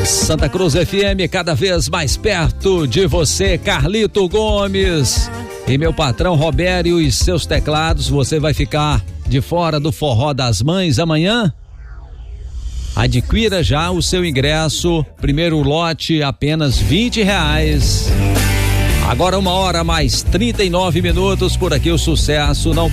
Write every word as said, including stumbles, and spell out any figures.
Santa Cruz F M, cada vez mais perto de você, Carlito Gomes. E meu patrão Robério e seus teclados, você vai ficar de fora do Forró das Mães amanhã? Adquira já o seu ingresso, primeiro lote apenas vinte reais. Agora uma hora mais trinta e nove minutos, por aqui o sucesso não